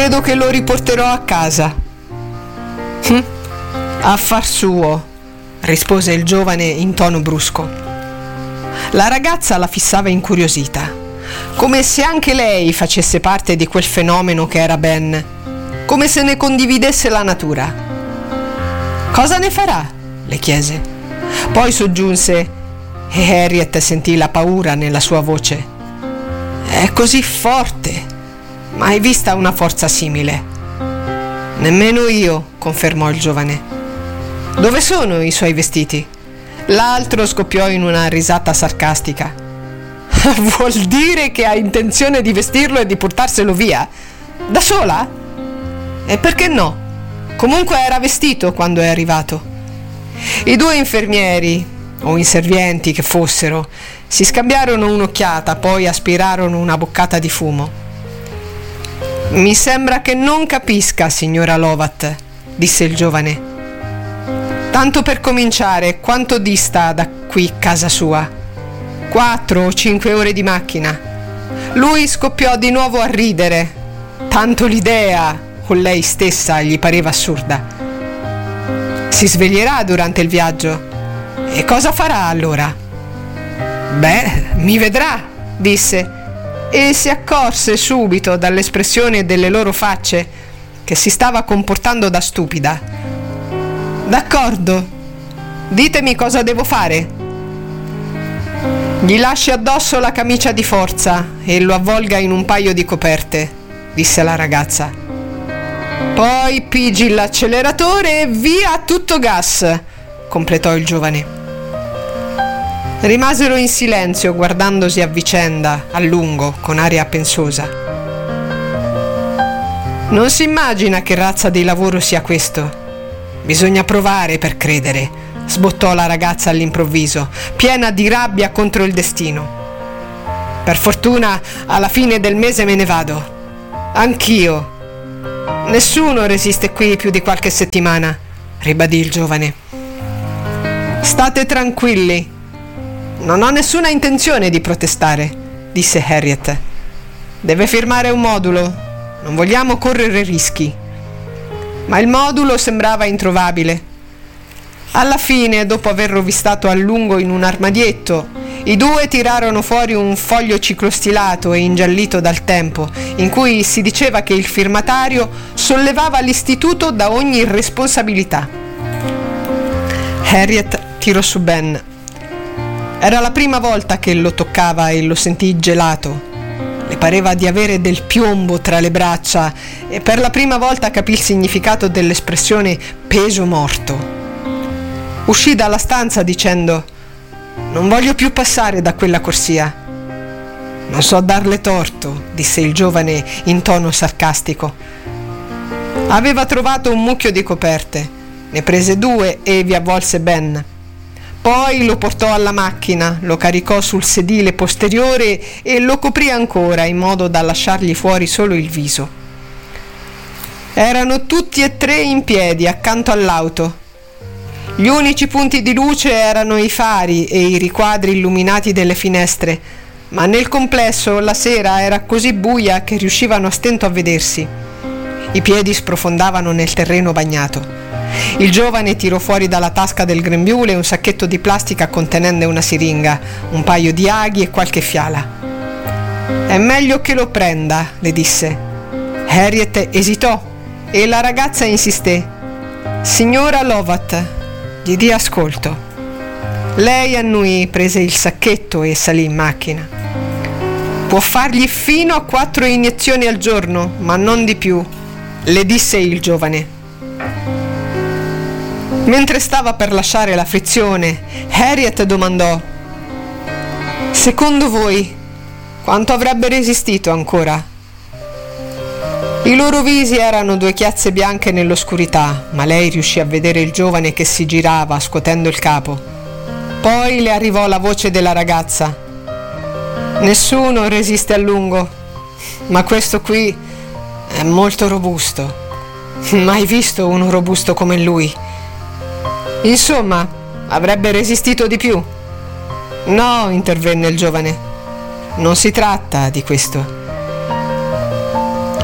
Credo che lo riporterò a casa. Affar suo, rispose il giovane in tono brusco. La ragazza la fissava incuriosita, come se anche lei facesse parte di quel fenomeno che era Ben, come se ne condividesse la natura. Cosa ne farà? Le chiese. Poi soggiunse, e Harriet sentì la paura nella sua voce. È così forte, mai vista una forza simile. Nemmeno io, confermò il giovane. Dove sono i suoi vestiti? L'altro scoppiò in una risata sarcastica. Vuol dire che ha intenzione di vestirlo e di portarselo via? Da sola? E perché no? Comunque era vestito quando è arrivato. I due infermieri, o inservienti che fossero, si scambiarono un'occhiata, poi aspirarono una boccata di fumo. Mi sembra che non capisca, signora Lovat, disse il giovane. Tanto per cominciare, quanto dista da qui casa sua? 4 o 5 ore di macchina. Lui scoppiò di nuovo a ridere, tanto l'idea con lei stessa gli pareva assurda. Si sveglierà durante il viaggio. E cosa farà allora? Beh, mi vedrà, disse, e si accorse subito dall'espressione delle loro facce che si stava comportando da stupida. D'accordo, ditemi cosa devo fare. Gli lasci addosso la camicia di forza e lo avvolga in un paio di coperte, disse la ragazza. Poi pigi l'acceleratore e via a tutto gas, completò il giovane. Rimasero in silenzio guardandosi a vicenda a lungo con aria pensosa. Non si immagina che razza di lavoro sia questo. Bisogna provare per credere, sbottò la ragazza all'improvviso, piena di rabbia contro il destino. Per fortuna alla fine del mese me ne vado. Anch'io. Nessuno resiste qui più di qualche settimana, ribadì il giovane. State tranquilli. Non ho nessuna intenzione di protestare, disse Harriet. Deve firmare un modulo. Non vogliamo correre rischi. Ma il modulo sembrava introvabile. Alla fine, dopo aver rovistato a lungo in un armadietto, i due tirarono fuori un foglio ciclostilato e ingiallito dal tempo, in cui si diceva che il firmatario sollevava l'istituto da ogni responsabilità. Harriet tirò su Ben. Era la prima volta che lo toccava e lo sentì gelato. Le pareva di avere del piombo tra le braccia e per la prima volta capì il significato dell'espressione peso morto. Uscì dalla stanza dicendo: non voglio più passare da quella corsia. Non so darle torto, disse il giovane in tono sarcastico. Aveva trovato un mucchio di coperte, ne prese 2 e vi avvolse Ben. Poi lo portò alla macchina, lo caricò sul sedile posteriore e lo coprì ancora in modo da lasciargli fuori solo il viso. Erano tutti e 3 in piedi accanto all'auto. Gli unici punti di luce erano i fari e i riquadri illuminati delle finestre, ma nel complesso la sera era così buia che riuscivano a stento a vedersi. I piedi sprofondavano nel terreno bagnato. Il giovane tirò fuori dalla tasca del grembiule un sacchetto di plastica contenente una siringa, un paio di aghi e qualche fiala. È meglio che lo prenda, le disse. Harriet esitò e la ragazza insisté. Signora Lovat, gli dia ascolto. Lei annuì, prese il sacchetto e salì in macchina. Può fargli fino a 4 iniezioni al giorno, ma non di più, le disse il giovane. Mentre stava per lasciare la frizione, Harriet domandò: secondo voi, quanto avrebbe resistito ancora? I loro visi erano 2 chiazze bianche nell'oscurità, ma lei riuscì a vedere il giovane che si girava, scuotendo il capo. Poi le arrivò la voce della ragazza. Nessuno resiste a lungo, ma questo qui è molto robusto. Mai visto uno robusto come lui. Insomma, avrebbe resistito di più. No, intervenne il giovane. Non si tratta di questo.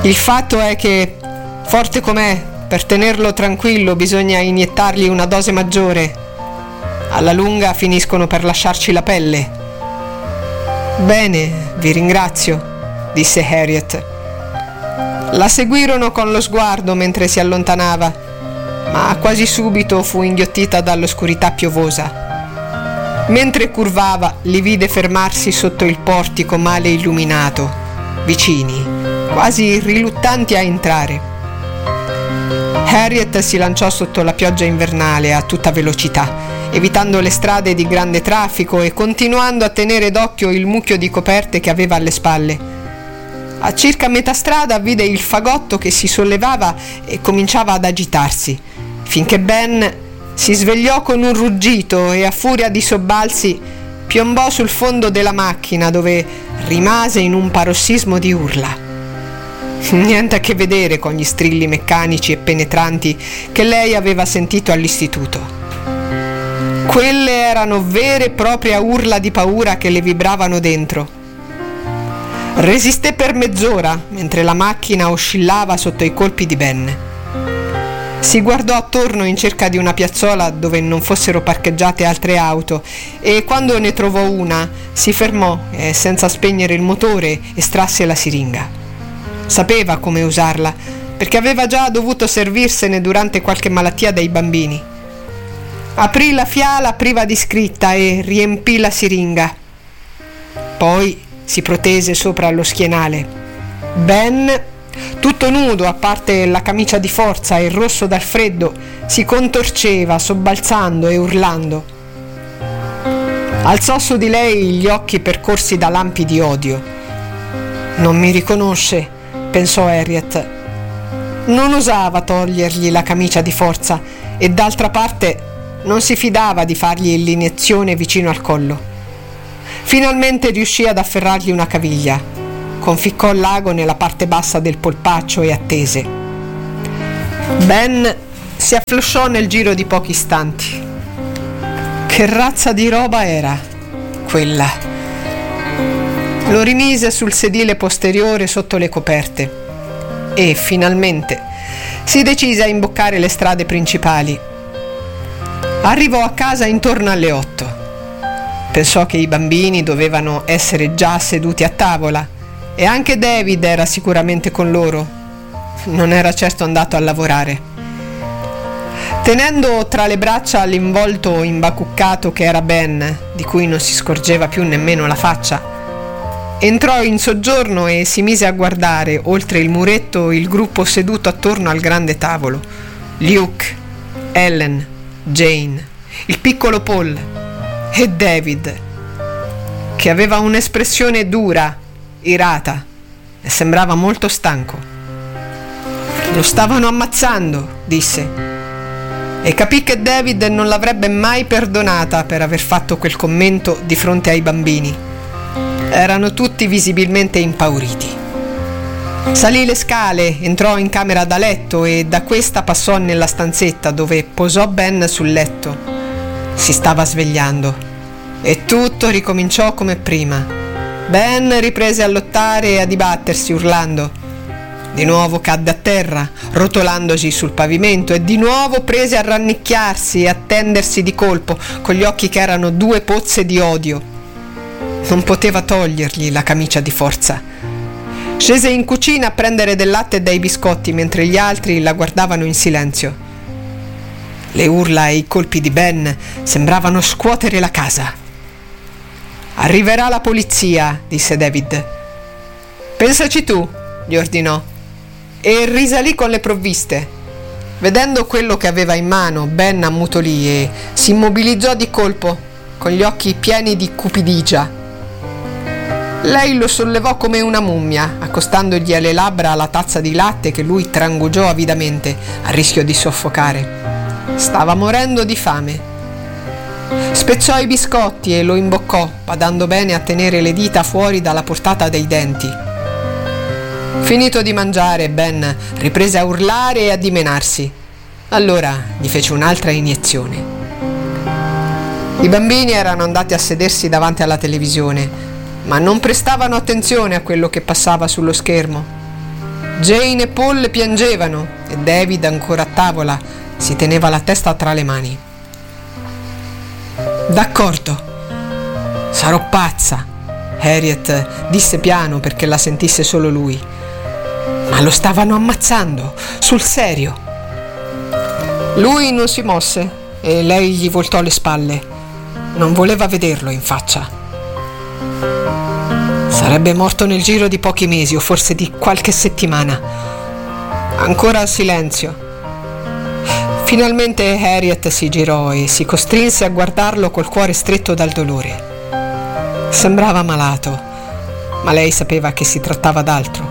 Il fatto è che, forte com'è, per tenerlo tranquillo bisogna iniettargli una dose maggiore. Alla lunga finiscono per lasciarci la pelle. Bene, vi ringrazio, disse Harriet. La seguirono con lo sguardo mentre si allontanava, ma quasi subito fu inghiottita dall'oscurità piovosa. Mentre curvava, li vide fermarsi sotto il portico male illuminato, vicini, quasi riluttanti a entrare. Harriet si lanciò sotto la pioggia invernale a tutta velocità, evitando le strade di grande traffico e continuando a tenere d'occhio il mucchio di coperte che aveva alle spalle. A circa metà strada vide il fagotto che si sollevava e cominciava ad agitarsi, finché Ben si svegliò con un ruggito e a furia di sobbalzi piombò sul fondo della macchina, dove rimase in un parossismo di urla. Niente a che vedere con gli strilli meccanici e penetranti che lei aveva sentito all'istituto. Quelle erano vere e proprie urla di paura che le vibravano dentro. Resisté per mezz'ora mentre la macchina oscillava sotto i colpi di Ben. Si guardò attorno in cerca di una piazzola dove non fossero parcheggiate altre auto e quando ne trovò una si fermò e senza spegnere il motore estrasse la siringa. Sapeva come usarla perché aveva già dovuto servirsene durante qualche malattia dei bambini. Aprì la fiala priva di scritta e riempì la siringa. Poi si protese sopra lo schienale. Ben, tutto nudo a parte la camicia di forza e rosso dal freddo, si contorceva sobbalzando e urlando. Alzò su di lei gli occhi percorsi da lampi di odio. Non mi riconosce, pensò Harriet. Non osava togliergli la camicia di forza e d'altra parte non si fidava di fargli l'iniezione vicino al collo. Finalmente riuscì ad afferrargli una caviglia, conficcò l'ago nella parte bassa del polpaccio e attese. Ben si afflosciò nel giro di pochi istanti. Che razza di roba era quella? Lo rimise sul sedile posteriore sotto le coperte e finalmente si decise a imboccare le strade principali. Arrivò a casa intorno alle 8. Pensò che i bambini dovevano essere già seduti a tavola e anche David era sicuramente con loro. Non era certo andato a lavorare. Tenendo tra le braccia l'involto imbacuccato che era Ben, di cui non si scorgeva più nemmeno la faccia, entrò in soggiorno e si mise a guardare oltre il muretto il gruppo seduto attorno al grande tavolo. Luke, Ellen, Jane, il piccolo Paul e David, che aveva un'espressione dura, irata e sembrava molto stanco. Lo stavano ammazzando, disse, e capì che David non l'avrebbe mai perdonata per aver fatto quel commento di fronte ai bambini. Erano tutti visibilmente impauriti. Salì le scale, entrò in camera da letto e da questa passò nella stanzetta dove posò Ben sul letto. Si stava svegliando e tutto ricominciò come prima. Ben riprese a lottare e a dibattersi urlando. Di nuovo cadde a terra, rotolandosi sul pavimento, e di nuovo prese a rannicchiarsi e a tendersi di colpo, con gli occhi che erano due pozze di odio. Non poteva togliergli la camicia di forza. Scese in cucina a prendere del latte e dei biscotti mentre gli altri la guardavano in silenzio. Le urla e i colpi di Ben sembravano scuotere la casa. «Arriverà la polizia», disse David. «Pensaci tu», gli ordinò, e risalì con le provviste. Vedendo quello che aveva in mano, Ben ammutolì e si immobilizzò di colpo, con gli occhi pieni di cupidigia. Lei lo sollevò come una mummia, accostandogli alle labbra la tazza di latte che lui trangugiò avidamente, a rischio di soffocare. Stava morendo di fame. Spezzò i biscotti e lo imboccò, badando bene a tenere le dita fuori dalla portata dei denti. Finito di mangiare, Ben riprese a urlare e a dimenarsi. Allora gli fece un'altra iniezione. I bambini erano andati a sedersi davanti alla televisione, ma non prestavano attenzione a quello che passava sullo schermo. Jane e Paul piangevano e David, ancora a tavola, si teneva la testa tra le mani. «D'accordo, sarò pazza», Harriet disse piano perché la sentisse solo lui. «Ma lo stavano ammazzando, sul serio». Lui non si mosse e lei gli voltò le spalle. Non voleva vederlo in faccia. Sarebbe morto nel giro di pochi mesi o forse di qualche settimana. Ancora silenzio. Finalmente Harriet si girò e si costrinse a guardarlo col cuore stretto dal dolore. Sembrava malato, ma lei sapeva che si trattava d'altro.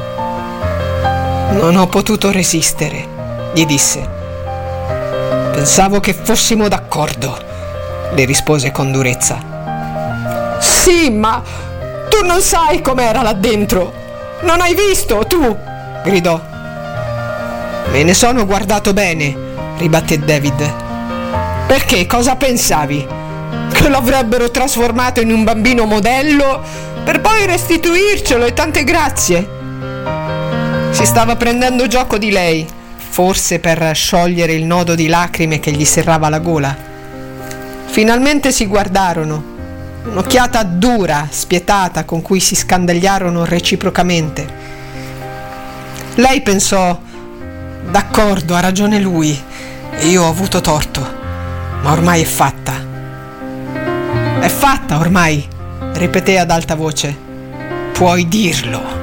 «Non ho potuto resistere», gli disse. «Pensavo che fossimo d'accordo», le rispose con durezza. «Sì, ma tu non sai com'era là dentro. Non hai visto, tu?» gridò. «Me ne sono guardato bene», ribatté David. «Perché? Cosa pensavi? Che lo avrebbero trasformato in un bambino modello per poi restituircelo e tante grazie?» Si stava prendendo gioco di lei, forse per sciogliere il nodo di lacrime che gli serrava la gola. Finalmente si guardarono, un'occhiata dura, spietata, con cui si scandagliarono reciprocamente. Lei pensò: «D'accordo, ha ragione lui, e io ho avuto torto, ma ormai è fatta». «È fatta ormai», ripeté ad alta voce. «Puoi dirlo».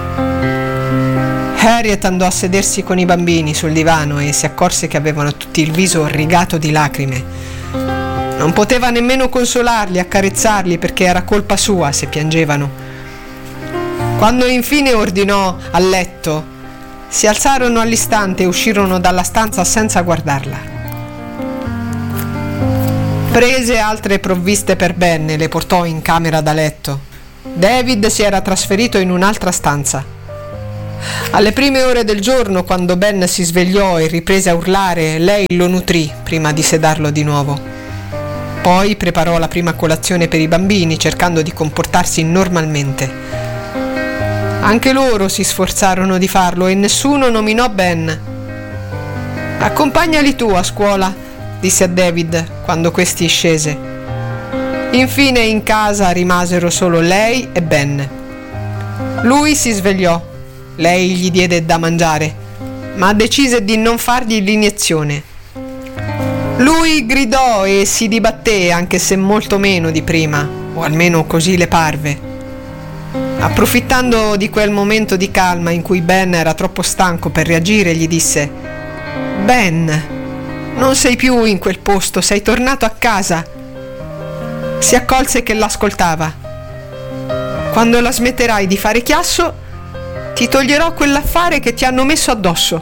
Harriet andò a sedersi con i bambini sul divano e si accorse che avevano tutti il viso rigato di lacrime. Non poteva nemmeno consolarli, accarezzarli, perché era colpa sua se piangevano. Quando infine ordinò al letto, si alzarono all'istante e uscirono dalla stanza senza guardarla. Prese altre provviste per Ben e le portò in camera da letto. David si era trasferito in un'altra stanza. Alle prime ore del giorno, quando Ben si svegliò e riprese a urlare, lei lo nutrì prima di sedarlo di nuovo. Poi preparò la prima colazione per i bambini, cercando di comportarsi normalmente. Anche loro si sforzarono di farlo e nessuno nominò Ben. «Accompagnali tu a scuola», disse a David quando questi scese. Infine in casa rimasero solo lei e Ben. Lui si svegliò. Lei gli diede da mangiare, ma decise di non fargli l'iniezione. Lui gridò e si dibatté, anche se molto meno di prima, o almeno così le parve. Approfittando di quel momento di calma in cui Ben era troppo stanco per reagire, gli disse: «Ben, non sei più in quel posto, sei tornato a casa». Si accolse che l'ascoltava. «Quando la smetterai di fare chiasso, ti toglierò quell'affare che ti hanno messo addosso».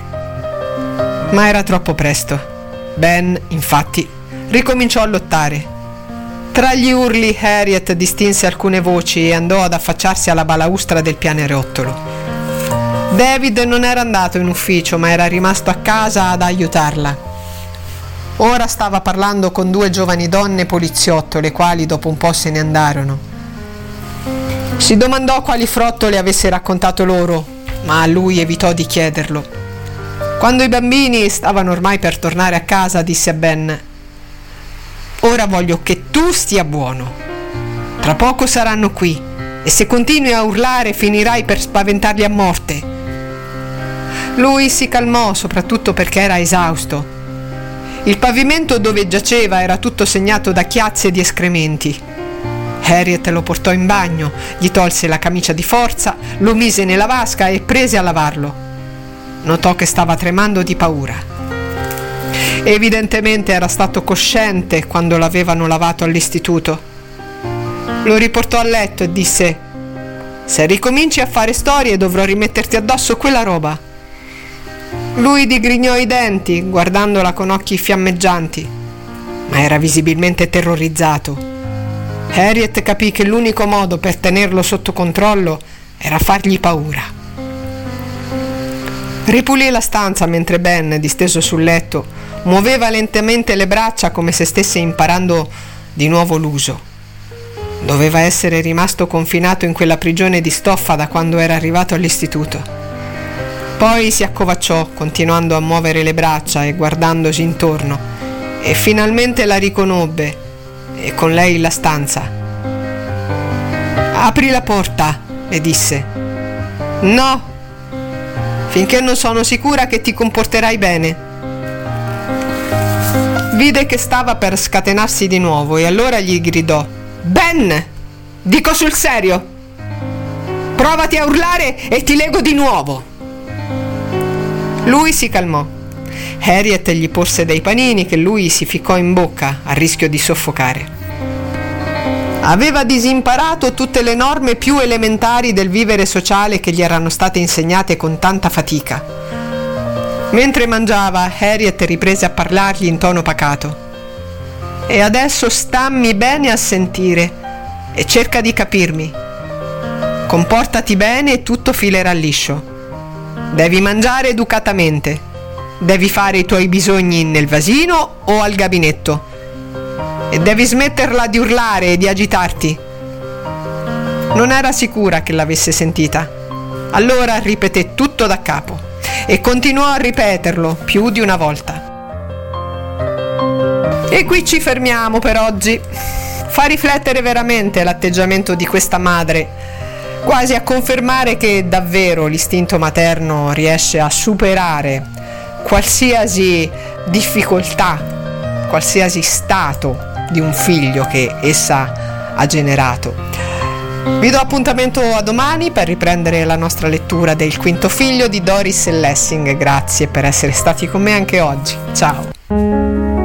Ma era troppo presto. Ben, infatti, ricominciò a lottare. Tra gli urli Harriet distinse alcune voci e andò ad affacciarsi alla balaustra del pianerottolo. David non era andato in ufficio, ma era rimasto a casa ad aiutarla. Ora stava parlando con 2 giovani donne poliziotto, le quali dopo un po' se ne andarono. Si domandò quali frottole avesse raccontato loro, ma lui evitò di chiederlo. Quando i bambini stavano ormai per tornare a casa, disse a Ben: «Ora voglio che tu stia buono. Tra poco saranno qui e se continui a urlare finirai per spaventarli a morte». Lui si calmò, soprattutto perché era esausto. Il pavimento dove giaceva era tutto segnato da chiazze di escrementi. Harriet lo portò in bagno, gli tolse la camicia di forza, lo mise nella vasca e prese a lavarlo. Notò che stava tremando di paura. Evidentemente era stato cosciente quando l'avevano lavato all'istituto. Lo riportò a letto e disse: «Se ricominci a fare storie dovrò rimetterti addosso quella roba». Lui digrignò i denti, guardandola con occhi fiammeggianti, ma era visibilmente terrorizzato. Harriet capì che l'unico modo per tenerlo sotto controllo era fargli paura. Ripulì la stanza mentre Ben, disteso sul letto, muoveva lentamente le braccia come se stesse imparando di nuovo l'uso. Doveva essere rimasto confinato in quella prigione di stoffa da quando era arrivato all'istituto. Poi si accovacciò, continuando a muovere le braccia e guardandosi intorno, e finalmente la riconobbe, e con lei la stanza. «Apri la porta», le disse. «No, finché non sono sicura che ti comporterai bene». Vide che stava per scatenarsi di nuovo e allora gli gridò: «Ben, dico sul serio, provati a urlare e ti lego di nuovo». Lui si calmò. Harriet gli porse dei panini che lui si ficcò in bocca a rischio di soffocare. Aveva disimparato tutte le norme più elementari del vivere sociale che gli erano state insegnate con tanta fatica. Mentre mangiava, Harriet riprese a parlargli in tono pacato. «E adesso stammi bene a sentire e cerca di capirmi. Comportati bene e tutto filerà liscio. Devi mangiare educatamente. Devi fare i tuoi bisogni nel vasino o al gabinetto. E devi smetterla di urlare e di agitarti». Non era sicura che l'avesse sentita. Allora ripeté tutto da capo e continuò a ripeterlo più di una volta. E qui ci fermiamo per oggi. Fa riflettere veramente l'atteggiamento di questa madre, quasi a confermare che davvero l'istinto materno riesce a superare qualsiasi difficoltà, qualsiasi stato di un figlio che essa ha generato. Vi do appuntamento a domani per riprendere la nostra lettura del Quinto Figlio di Doris Lessing. Grazie per essere stati con me anche oggi. Ciao!